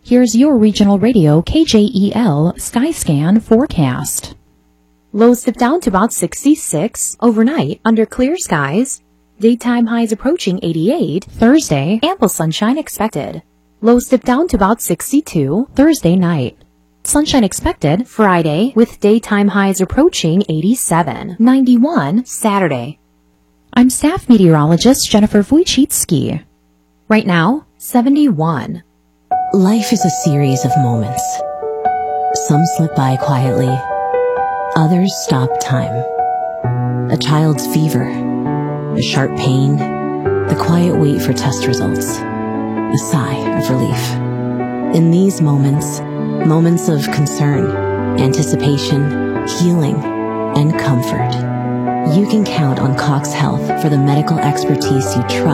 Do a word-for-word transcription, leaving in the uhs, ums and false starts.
Here's your regional radio K J E L Skyscan forecast. Lows dip down to about sixty-six overnight under clear skies. Daytime highs approaching eighty-eight. Thursday, ample sunshine expected. Lows dip down to about sixty-two Thursday night. Sunshine expected Friday with daytime highs approaching eighty-seven. ninety-one Saturday. I'm staff meteorologist Jennifer Wojcicki. Right now, seventy-one. Life is a series of moments. Some slip by quietly, others stop time. A child's fever, a sharp pain, the quiet wait for test results, a sigh of relief. In these moments, moments of concern, anticipation, healing, and comfort, you can count on Cox Health for the medical expertise you trust.